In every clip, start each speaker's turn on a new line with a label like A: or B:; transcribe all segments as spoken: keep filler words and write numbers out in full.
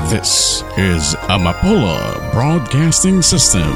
A: This is Amapola Broadcasting System.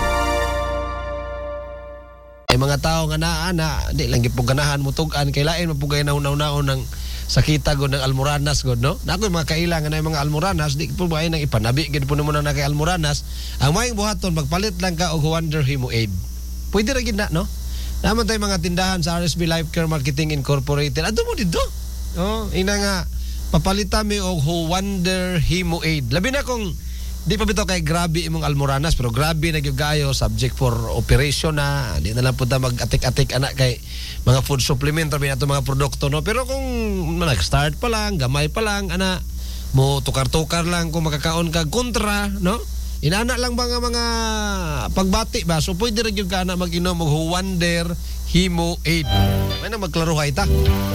B: Ay mga tao nga naa na di lang gipug ganahan mo tugan kay lain mapugay na unaw-unaw ng sakita god ng almoranas god no. Nako mga kailangan na mga almoranas di po ba nang ipanabi gid po mo na kay almoranas. Ang maayong buhaton magpalit lang ka og Wonder Hemo Aid. Pwede ra gid na no. Naman tay mga tindahan sa R S B Life Care Marketing Incorporated. Adto mo dito. Oh, ina nga papalitan mi og Wonder Hemo Aid. Labi na kung di pa bitaw kay grabe imong almoranas pero grabe na gyud kayo subject for operation na di na lang pud mag-atik-atik anak kay mga food supplement rabi nato mga produkto no pero kung nag-start pa lang gamay pa lang ana mo tukar-tukar lang kung makakaon ka kontra no inana lang ba nga mga pagbati ba so pwede ra gyud ka ana mag-inom og Wonder Hemo Aid may na magklaruhay ta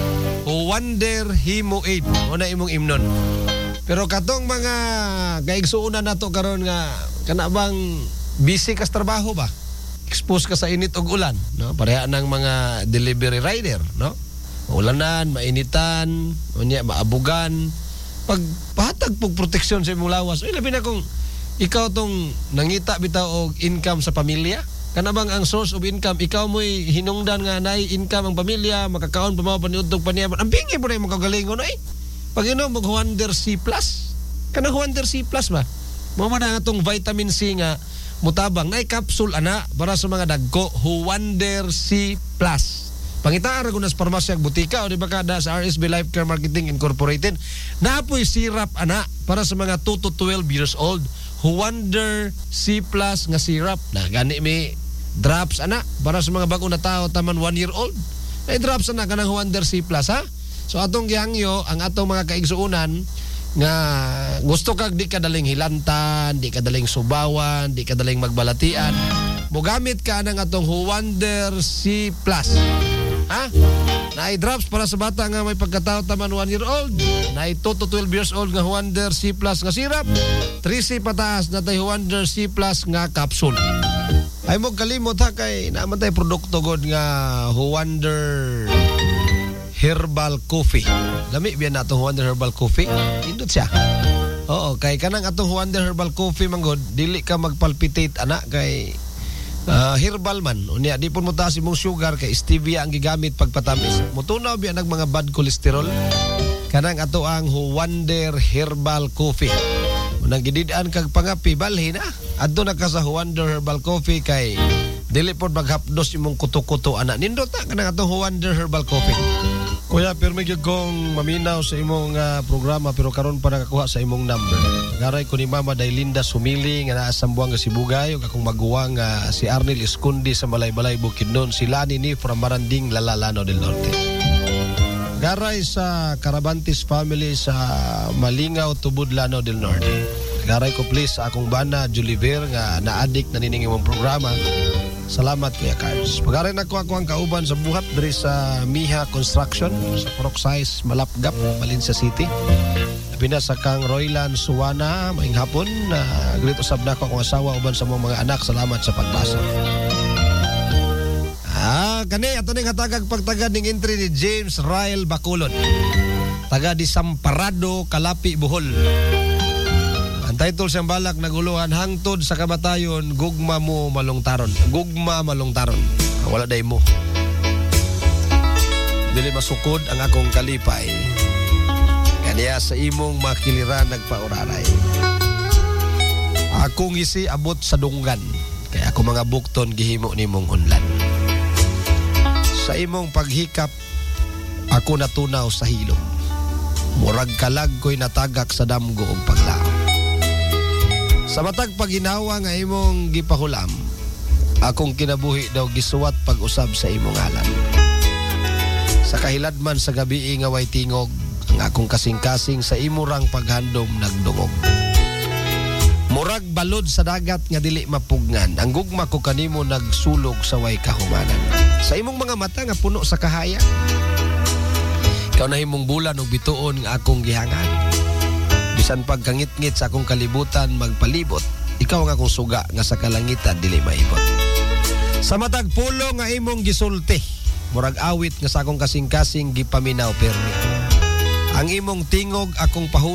B: Wonder Hemo Aid una imong imnon. Pero katong mga kaigsuunan nato karon nga kana bang busy ka sa trabaho ba? Expose ka sa init ug ulan, no? Pareha nang mga delivery rider, no? Ulanan, mainitan, unya maabugan. Pag pahatag pug proteksyon sa imong lawas, ay labi na kung ikaw tong nangita bitaw og income sa pamilya. Kana bang ang source of income ikaw mo'y hinungdan nga nay income ang pamilya, makakaon pa mao paniudtog paniabot. Ang bingi po na imong kagalingon ay. Pag inom mag Wonder C Plus. Kanang Wonder C Plus ba? Mao man ang atong vitamin C nga mutabang nay capsule ana para sa mga dagko Wonder C Plus. Pangitaan ra gud sa parmasya ug butika o di ba kada sa R S B Life Care Marketing Incorporated. Naapoy syrup ana para sa mga two to twelve years old. Wonder C Plus nga syrup. Na gani mi drops ana para sa mga bag-o na tao taman one year old. Nay drops ana kanang Wonder C Plus ha. So atong gihangyo ang atong mga kaigsuunan nga gusto kag di kadaling hilantan, di kadaling subawan, di kadaling magbalatian. Mogamit ka ng atong Wonder C Plus. Ha? Naay drops para sa bata nga may pagkatao taman one year old. Naay two to twelve years old nga Wonder C Plus nga syrup. three C pataas na tay Wonder C Plus nga capsule. Ay mo kalimot ha kay naman tay produkto god nga Wonder Herbal Coffee. Lami biyan na itong Wonder Herbal Coffee. Indot siya. Oo, kay kanang atong Wonder Herbal Coffee manggod, dili ka magpalpitate ana kay uh, herbal man. Unya di pun mo taas imong sugar kay stevia ang gigamit pagpatamis. Mutunaw biyan ang mga bad cholesterol. Kanang ato ang Wonder Herbal Coffee. Unang gididaan kag pangapi balhin na. Adto na ka sa Wonder Herbal Coffee kay dili pod maghapdos imong kuto-kuto ana. Nindot na kanang atong Wonder Herbal Coffee. Kuya, pero may kong maminaw sa imong uh, programa pero karon pa nakakuha sa imong number. Garay ko ni Mama Dailinda Sumili nga naa sa Buanga Sibugay ug akong maguwang uh, si Arnel Escondi sa Balay-Balay Bukidnon, si Lani ni from Maranding, Lalalano del Norte. Garay sa Carabantes family sa Malingaw, Tubudlano del Norte. Garay ko please sa akong bana Juliver nga na-addict na nining imong programa. Salamat Kuya Carlos. Pagarin ako ako ang kauban sa buhat diri sa Miha Construction sa Purok Size, Malapgap, Valencia City. Pina sa kang Roylan Suwana, maing hapon na uh, grito usab na ako akong asawa uban sa mga anak. Salamat sa pagbasa. Ah, kani ato ning hatagag pagtagad ning entry ni James Rael Bacolod. Taga di Samparado, Kalapi, Bohol. Ang title siyang balak naguluhan hangtod sa kamatayon gugma mo malungtaron. Gugma malungtaron. Wala day mo. Dili masukod ang akong kalipay. Kaniya sa imong makiliran nagpauraray. Akong isi abot sa dunggan. Kaya ako mga bukton gihimo nimong unlan. Sa imong paghikap ako natunaw sa hilom. Murag kalag ko'y natagak sa damgo og paglaom. Sa matag paginawa nga imong gipahulam, akong kinabuhi daw gisuwat pag-usab sa imong ngalan. Sa kahiladman sa gabi nga way tingog, ang akong kasing-kasing sa imurang paghandom nagdungog. Murag balod sa dagat nga dili mapugnan, ang gugma ko kanimo nagsulog sa way kahumanan. Sa imong mga mata nga puno sa kahaya, ikaw na himong bulan og bituon nga akong gihangan. Bisan pagkangit-ngit sa akong kalibutan magpalibot, ikaw ang akong suga nga sa kalangitan dili maibot. Sa matag pulo nga imong gisulti, murag awit nga sa akong kasing-kasing gipaminaw permi. Ang imong tingog akong pahu